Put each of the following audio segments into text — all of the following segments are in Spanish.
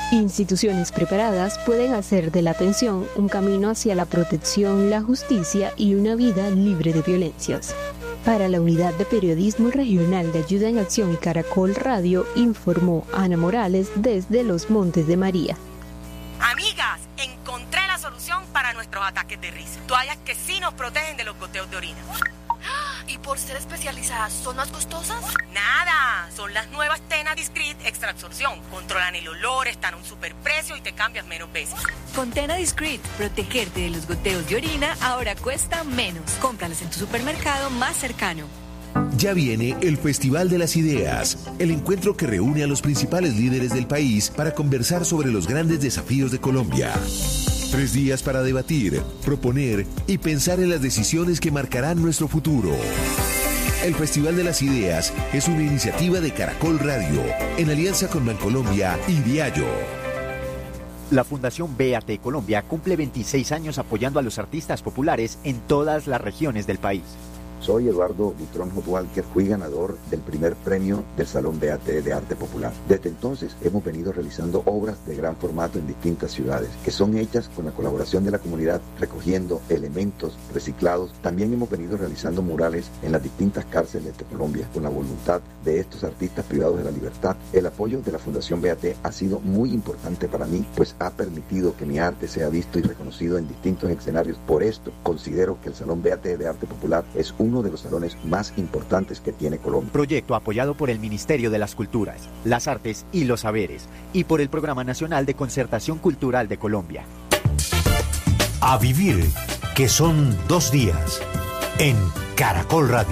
Instituciones preparadas pueden hacer de la atención un camino hacia la protección, la justicia y una vida libre de violencias. Para la Unidad de Periodismo Regional de Ayuda en Acción y Caracol Radio, informó Ana Morales desde Los Montes de María. Amigas, encontré la solución para nuestros ataques de risa. Toallas que sí nos protegen de los goteos de orina. ¿Y por ser especializadas, son más costosas? Nada, son las nuevas Tena Discreet Extra Absorción. Controlan el olor, están a un superprecio y te cambias menos veces. Con Tena Discreet, protegerte de los goteos de orina ahora cuesta menos. Cómpralas en tu supermercado más cercano. Ya viene el Festival de las Ideas, el encuentro que reúne a los principales líderes del país para conversar sobre los grandes desafíos de Colombia. 3 días para debatir, proponer y pensar en las decisiones que marcarán nuestro futuro. El Festival de las Ideas es una iniciativa de Caracol Radio, en alianza con Bancolombia y Diallo. La Fundación BAT Colombia cumple 26 años apoyando a los artistas populares en todas las regiones del país. Soy Eduardo Vitronjo Walker, fui ganador del primer premio del Salón BAT de Arte Popular. Desde entonces hemos venido realizando obras de gran formato en distintas ciudades, que son hechas con la colaboración de la comunidad, recogiendo elementos reciclados. También hemos venido realizando murales en las distintas cárceles de Colombia, con la voluntad de estos artistas privados de la libertad. El apoyo de la Fundación BAT ha sido muy importante para mí, pues ha permitido que mi arte sea visto y reconocido en distintos escenarios. Por esto, considero que el Salón BAT de Arte Popular es uno de los salones más importantes que tiene Colombia. Proyecto apoyado por el Ministerio de las Culturas, las Artes y los Saberes y por el Programa Nacional de Concertación Cultural de Colombia. A vivir, que son 2 días, en Caracol Radio.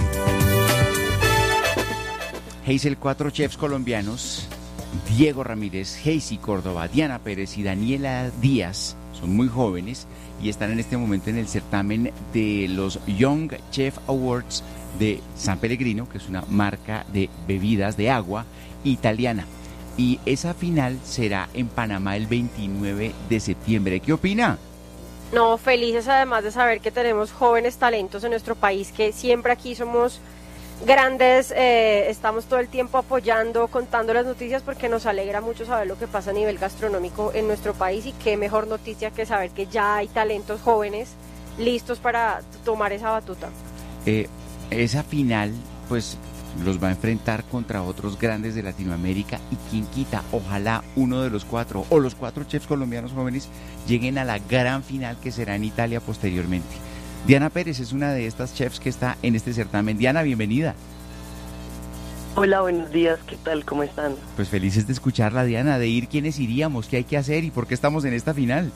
Hazel, 4 chefs colombianos, Diego Ramírez, Heisy Córdoba, Diana Pérez y Daniela Díaz, son muy jóvenes y están en este momento en el certamen de los Young Chef Awards de San Pellegrino, que es una marca de bebidas de agua italiana. Y esa final será en Panamá el 29 de septiembre. ¿Qué opina? No, felices además de saber que tenemos jóvenes talentos en nuestro país, que siempre aquí somos grandes, estamos todo el tiempo apoyando, contando las noticias, porque nos alegra mucho saber lo que pasa a nivel gastronómico en nuestro país, y qué mejor noticia que saber que ya hay talentos jóvenes listos para tomar esa batuta. Esa final pues los va a enfrentar contra otros grandes de Latinoamérica, y quien quita, ojalá uno de los 4 o los 4 chefs colombianos jóvenes lleguen a la gran final que será en Italia posteriormente. Diana Pérez es una de estas chefs que está en este certamen. Diana, bienvenida. Hola, buenos días, ¿qué tal? ¿Cómo están? Pues felices de escucharla, Diana, de ir, ¿quiénes iríamos? ¿Qué hay que hacer y por qué estamos en esta final?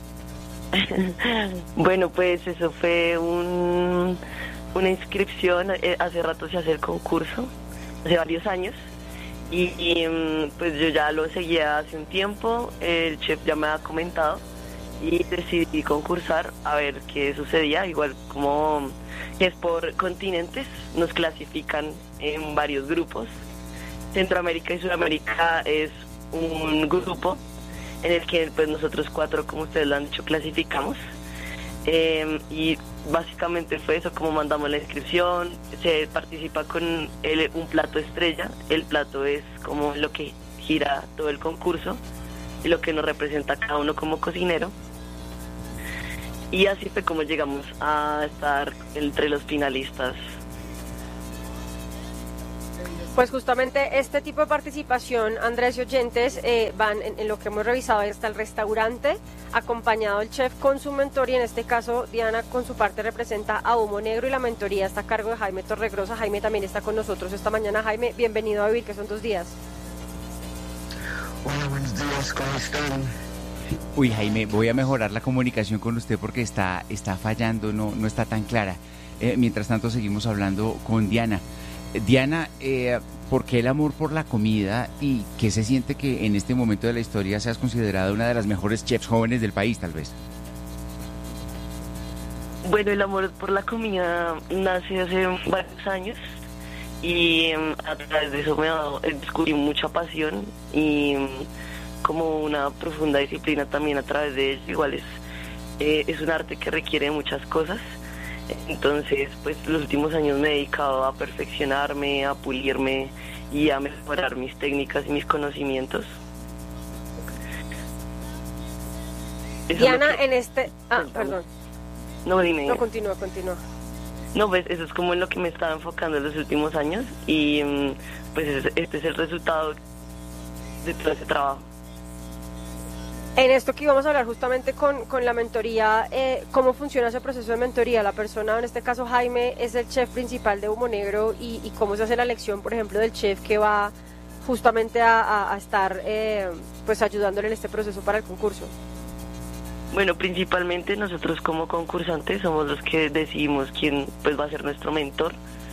Bueno, pues eso fue una inscripción, hace rato se hace el concurso, hace varios años, y pues yo ya lo seguía hace un tiempo, el chef ya me ha comentado, y decidí concursar a ver qué sucedía. Igual como es por continentes, nos clasifican en varios grupos. Centroamérica y Sudamérica es un grupo en el que pues nosotros 4, como ustedes lo han dicho, clasificamos, y básicamente fue eso, como mandamos la inscripción. Se participa con un plato estrella. El plato es como lo que gira todo el concurso y lo que nos representa a cada uno como cocinero, y así fue como llegamos a estar entre los finalistas. Pues justamente este tipo de participación, Andrés y oyentes, van en lo que hemos revisado hasta el restaurante, acompañado el chef con su mentor, y en este caso Diana con su parte representa a Humo Negro, y la mentoría está a cargo de Jaime Torregrosa. Jaime también está con nosotros esta mañana. Jaime, bienvenido a Vivir, que son 2 días. Hola, buenos días, ¿cómo están? Uy, Jaime, voy a mejorar la comunicación con usted porque está fallando, no está tan clara. Mientras tanto seguimos hablando con Diana. Diana, ¿por qué el amor por la comida, y qué se siente que en este momento de la historia seas considerada una de las mejores chefs jóvenes del país, tal vez? Bueno, el amor por la comida nace hace varios años, y a través de eso descubrí mucha pasión y como una profunda disciplina también a través de ello. Igual es un arte que requiere muchas cosas. Entonces, pues los últimos años me he dedicado a perfeccionarme, a pulirme y a mejorar mis técnicas y mis conocimientos. Diana, en este... perdón. No, dime. No, continúa. No, pues eso es como en lo que me estaba enfocando en los últimos años y pues este es el resultado de todo ese trabajo. En esto que íbamos a hablar justamente con la mentoría, ¿cómo funciona ese proceso de mentoría? La persona, en este caso Jaime, es el chef principal de Humo Negro y cómo se hace la elección, por ejemplo, del chef que va justamente a estar pues ayudándole en este proceso para el concurso. Bueno, principalmente nosotros como concursantes somos los que decidimos quién pues va a ser nuestro mentor.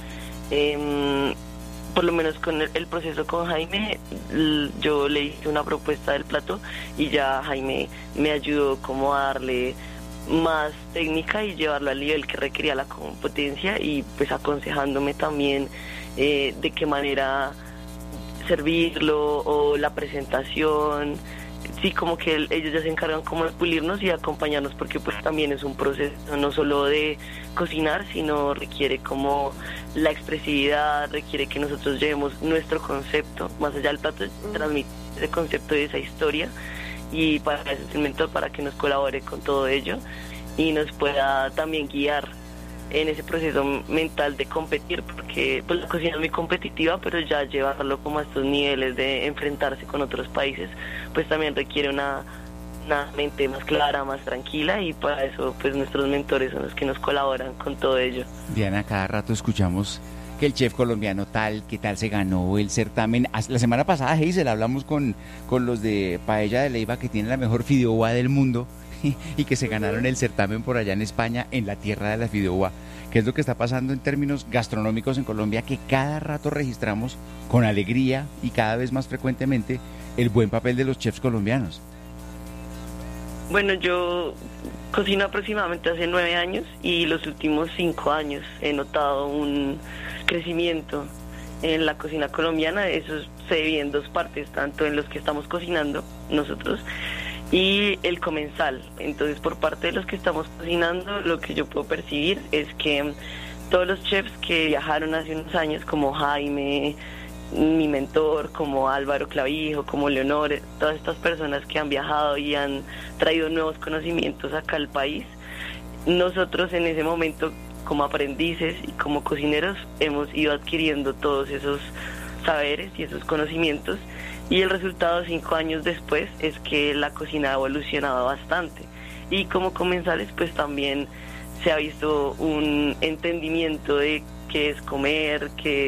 Por lo menos con el proceso con Jaime, yo le hice una propuesta del plato y ya Jaime me ayudó como a darle más técnica y llevarlo al nivel que requería la competencia y pues aconsejándome también de qué manera servirlo o la presentación. Sí, como que ellos ya se encargan como de pulirnos y acompañarnos porque pues también es un proceso no solo de cocinar, sino requiere como la expresividad, requiere que nosotros llevemos nuestro concepto, más allá del plato, transmitir ese concepto de esa historia y para eso es el mentor, para que nos colabore con todo ello y nos pueda también guiar en ese proceso mental de competir, porque pues la cocina es muy competitiva, pero ya llevarlo como a estos niveles de enfrentarse con otros países, pues también requiere una mente más clara, más tranquila y para eso pues nuestros mentores son los que nos colaboran con todo ello. Diana, cada rato escuchamos que el chef colombiano tal, que tal se ganó el certamen. La semana pasada, Hazel, hablamos con los de Paella de Leiva, que tienen la mejor fideuá del mundo, y que se ganaron el certamen por allá en España, en la tierra de la fideuá. ¿Qué es lo que está pasando en términos gastronómicos en Colombia? Que cada rato registramos con alegría y cada vez más frecuentemente el buen papel de los chefs colombianos. Bueno, yo cocino aproximadamente hace 9 años y los últimos 5 años he notado un crecimiento en la cocina colombiana. Eso se divide en 2 partes, tanto en los que estamos cocinando nosotros y el comensal. Entonces, por parte de los que estamos cocinando, lo que yo puedo percibir es que todos los chefs que viajaron hace unos años, como Jaime, mi mentor, como Álvaro Clavijo, como Leonor, todas estas personas que han viajado y han traído nuevos conocimientos acá al país, nosotros en ese momento, como aprendices y como cocineros, hemos ido adquiriendo todos esos saberes y esos conocimientos. Y el resultado 5 años después es que la cocina ha evolucionado bastante. Y como comensales pues también se ha visto un entendimiento de qué es comer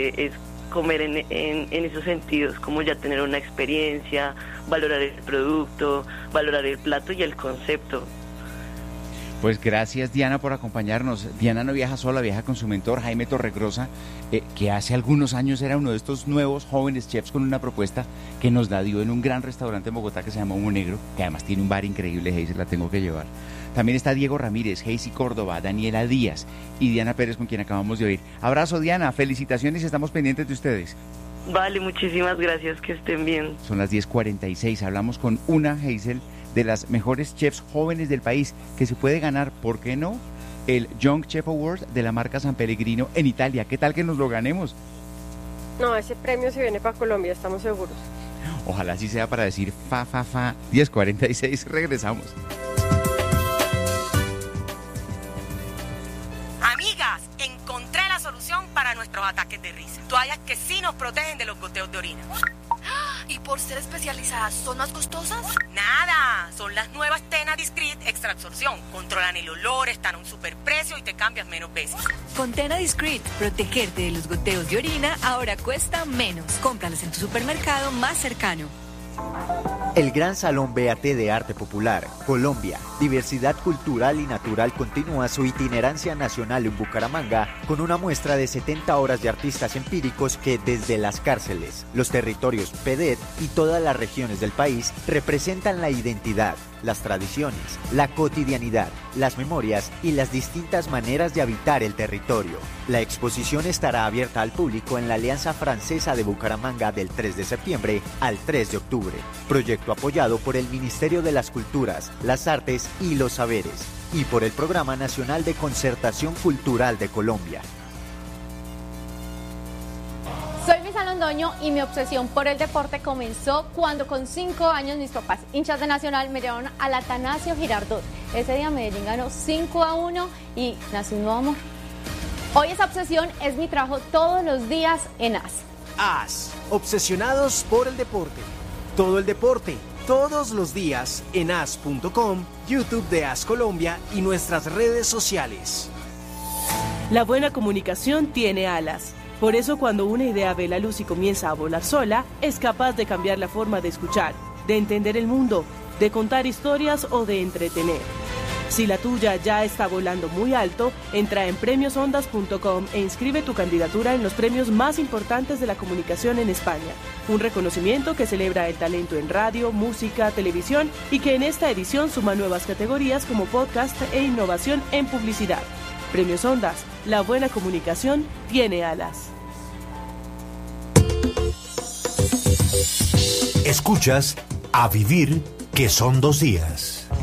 en esos sentidos, como ya tener una experiencia, valorar el producto, valorar el plato y el concepto. Pues gracias, Diana, por acompañarnos. Diana no viaja sola, viaja con su mentor Jaime Torregrosa, que hace algunos años era uno de estos nuevos jóvenes chefs con una propuesta que nos la dio en un gran restaurante en Bogotá que se llama Humo Negro, que además tiene un bar increíble. Hazel, la tengo que llevar. También está Diego Ramírez, Hazy Córdoba, Daniela Díaz y Diana Pérez, con quien acabamos de oír. Abrazo, Diana, felicitaciones y estamos pendientes de ustedes. Vale, muchísimas gracias, que estén bien. Son las 10:46, hablamos con una Hazel de las mejores chefs jóvenes del país, que se puede ganar, ¿por qué no?, el Young Chef Award de la marca San Pellegrino en Italia. ¿Qué tal que nos lo ganemos? No, ese premio se viene para Colombia, estamos seguros. Ojalá así sea para decir fa. 10:46, regresamos. Amigas, encontré la solución para nuestros ataques de risa. Toallas que sí nos protegen de los goteos de orina. ¿Y por ser especializadas son más costosas? Nada, son las nuevas Tena Discreet Extra Absorción. Controlan el olor, están a un superprecio y te cambias menos veces. Con Tena Discreet, protegerte de los goteos de orina ahora cuesta menos. Cómpralos en tu supermercado más cercano. El Gran Salón BAT de Arte Popular, Colombia, Diversidad Cultural y Natural continúa su itinerancia nacional en Bucaramanga con una muestra de 70 horas de artistas empíricos que desde las cárceles, los territorios PEDET y todas las regiones del país representan la identidad, las tradiciones, la cotidianidad, las memorias y las distintas maneras de habitar el territorio. La exposición estará abierta al público en la Alianza Francesa de Bucaramanga del 3 de septiembre al 3 de octubre. Proyecto apoyado por el Ministerio de las Culturas, las Artes y los Saberes y por el Programa Nacional de Concertación Cultural de Colombia. Soy Misa Londoño otoño y mi obsesión por el deporte comenzó cuando con 5 años mis papás, hinchas de Nacional, me llevaron al Atanasio Girardot. Ese día Medellín ganó 5-1 y nació un nuevo amor. Hoy esa obsesión es mi trabajo todos los días en AS. AS, obsesionados por el deporte. Todo el deporte, todos los días en as.com, YouTube de AS Colombia y nuestras redes sociales. La buena comunicación tiene alas. Por eso cuando una idea ve la luz y comienza a volar sola, es capaz de cambiar la forma de escuchar, de entender el mundo, de contar historias o de entretener. Si la tuya ya está volando muy alto, entra en premiosondas.com e inscribe tu candidatura en los premios más importantes de la comunicación en España. Un reconocimiento que celebra el talento en radio, música, televisión y que en esta edición suma nuevas categorías como podcast e innovación en publicidad. Premios Ondas, la buena comunicación tiene alas. Escuchas A Vivir, que son 2 días.